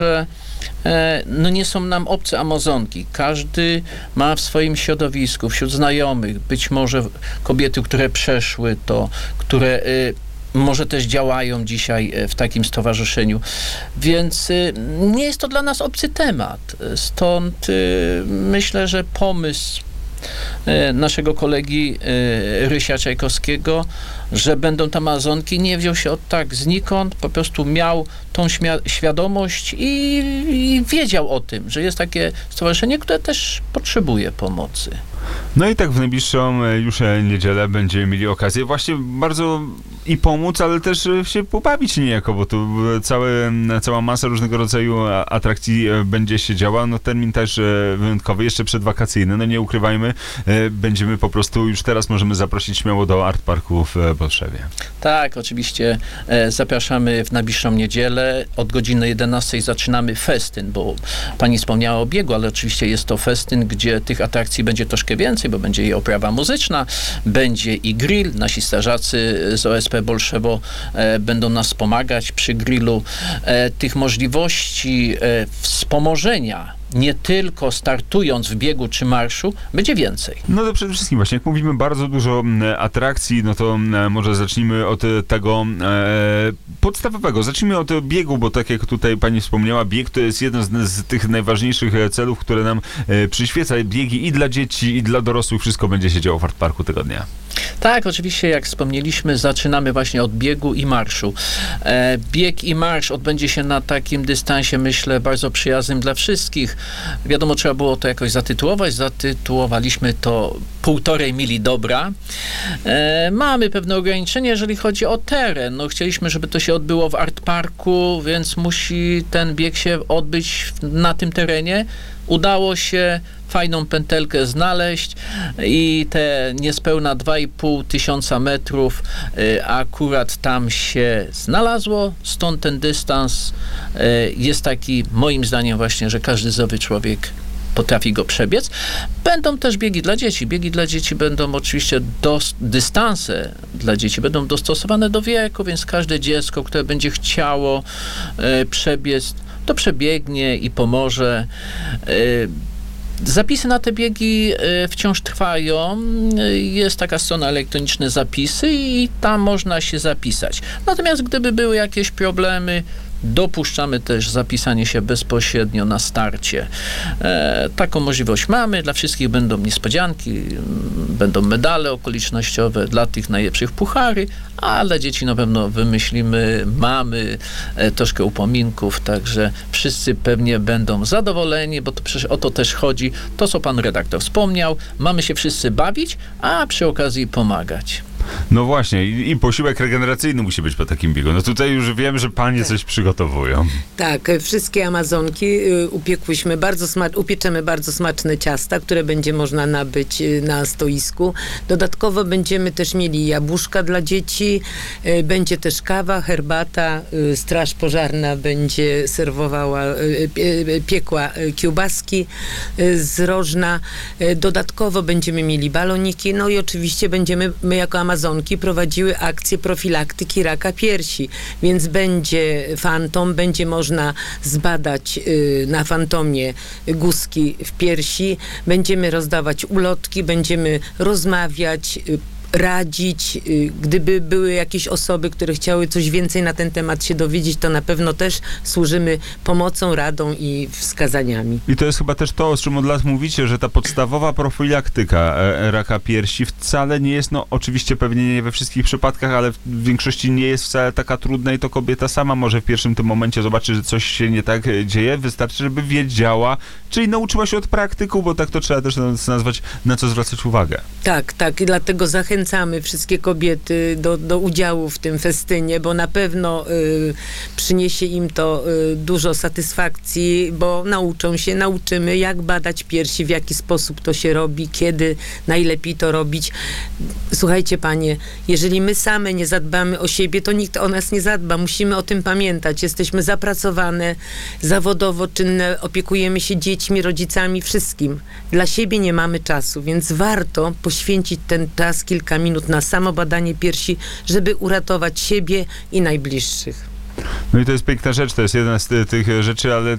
że no nie są nam obce Amazonki. Każdy ma w swoim środowisku, wśród znajomych, być może kobiety, które przeszły to, które może też działają dzisiaj w takim stowarzyszeniu. Więc nie jest to dla nas obcy temat. Stąd myślę, że pomysł naszego kolegi Rysia Czajkowskiego, że będą tam Amazonki, nie wziął się od tak znikąd, po prostu miał tą świadomość i wiedział o tym, że jest takie stowarzyszenie, które też potrzebuje pomocy. No i tak w najbliższą już niedzielę będziemy mieli okazję właśnie bardzo i pomóc, ale też się pobawić niejako, bo tu cała masa różnego rodzaju atrakcji będzie się działa. No termin też wyjątkowy, jeszcze przedwakacyjny. No nie ukrywajmy, będziemy po prostu, już teraz możemy zaprosić śmiało do Art Parku w Bolszewie. Tak, oczywiście zapraszamy w najbliższą niedzielę. Od godziny 11 zaczynamy festyn, bo pani wspomniała o biegu, ale oczywiście jest to festyn, gdzie tych atrakcji będzie troszkę więcej, bo będzie i oprawa muzyczna, będzie i grill. Nasi strażacy z OSP Bolszewo będą nas wspomagać przy grillu. Tych możliwości wspomożenia, nie tylko startując w biegu czy marszu, będzie więcej. No to przede wszystkim właśnie, jak mówimy bardzo dużo atrakcji, no to może zacznijmy od tego podstawowego. Zacznijmy od biegu, bo tak jak tutaj pani wspomniała, bieg to jest jeden z tych najważniejszych celów, które nam przyświeca. Biegi i dla dzieci, i dla dorosłych, wszystko będzie się działo w Art Parku tego dnia. Tak, oczywiście, jak wspomnieliśmy, zaczynamy właśnie od biegu i marszu. Bieg i marsz odbędzie się na takim dystansie, myślę, bardzo przyjaznym dla wszystkich. Wiadomo, trzeba było to jakoś zatytułować. Zatytułowaliśmy to 1,5 mili dobra. Mamy pewne ograniczenia, jeżeli chodzi o teren. No, chcieliśmy, żeby to się odbyło w Art Parku, więc musi ten bieg się odbyć na tym terenie. Udało się fajną pętelkę znaleźć i te niespełna 2,5 tysiąca metrów akurat tam się znalazło, stąd ten dystans jest taki, moim zdaniem właśnie, że każdy zdrowy człowiek potrafi go przebiec. Będą też biegi dla dzieci. Biegi dla dzieci będą oczywiście, dystanse dla dzieci będą dostosowane do wieku, więc każde dziecko, które będzie chciało przebiec, to przebiegnie i pomoże. Zapisy na te biegi wciąż trwają. Jest taka strona elektroniczne zapisy i tam można się zapisać. Natomiast gdyby były jakieś problemy, dopuszczamy też zapisanie się bezpośrednio na starcie. Taką możliwość mamy. Dla wszystkich będą niespodzianki, będą medale okolicznościowe, dla tych najlepszych puchary, a dla dzieci na pewno wymyślimy, mamy troszkę upominków, także wszyscy pewnie będą zadowoleni, bo to przecież o to też chodzi. To, co pan redaktor wspomniał, mamy się wszyscy bawić, a przy okazji pomagać. No właśnie, i posiłek regeneracyjny musi być po takim biegu. No tutaj już wiem, że panie coś przygotowują. Tak, wszystkie Amazonki upieczemy bardzo smaczne ciasta, które będzie można nabyć na stoisku. Dodatkowo będziemy też mieli jabłuszka dla dzieci, będzie też kawa, herbata, straż pożarna będzie serwowała, piekła kiełbaski z rożna. Dodatkowo będziemy mieli baloniki, no i oczywiście będziemy my jako Amazonki prowadziły akcję profilaktyki raka piersi, więc będzie fantom, będzie można zbadać na fantomie guzki w piersi, będziemy rozdawać ulotki, będziemy rozmawiać, radzić. Gdyby były jakieś osoby, które chciały coś więcej na ten temat się dowiedzieć, to na pewno też służymy pomocą, radą i wskazaniami. I to jest chyba też to, o czym od lat mówicie, że ta podstawowa profilaktyka raka piersi wcale nie jest, no oczywiście pewnie nie we wszystkich przypadkach, ale w większości nie jest wcale taka trudna i to kobieta sama może w pierwszym tym momencie zobaczyć, że coś się nie tak dzieje. Wystarczy, żeby wiedziała, czyli nauczyła się od praktyków, bo tak to trzeba też nazwać, na co zwracać uwagę. Tak, tak. I dlatego zachęcamy wszystkie kobiety do udziału w tym festynie, bo na pewno przyniesie im to dużo satysfakcji, bo nauczymy, jak badać piersi, w jaki sposób to się robi, kiedy najlepiej to robić. Słuchajcie, panie, jeżeli my same nie zadbamy o siebie, to nikt o nas nie zadba. Musimy o tym pamiętać. Jesteśmy zapracowane, zawodowo czynne, opiekujemy się dziećmi, rodzicami, wszystkim. Dla siebie nie mamy czasu, więc warto poświęcić ten czas, kilka minut na samobadanie piersi, żeby uratować siebie i najbliższych. No i to jest piękna rzecz, to jest jedna z tych rzeczy, ale